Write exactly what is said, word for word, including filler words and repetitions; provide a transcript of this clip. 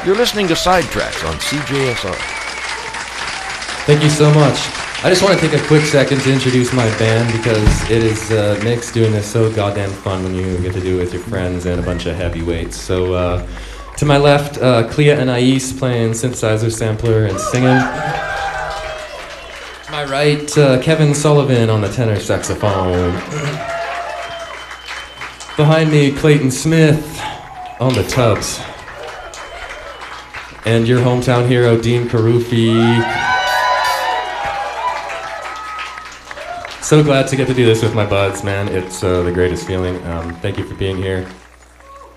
You're listening to Sidetracks on C J S R. Thank you so much. I just want to take a quick second to introduce my band because it is uh, Nick's doing this so goddamn fun when you get to do it with your friends and a bunch of heavyweights. So uh, to my left, uh, Clea Anais playing synthesizer, sampler, and singing. To my right, uh, Kevin Sullivan on the tenor saxophone. Behind me, Clayton Smith on the tubs. And your hometown hero, Dean Carufi. So glad to get to do this with my buds, man. It's uh, the greatest feeling. Um, thank you for being here.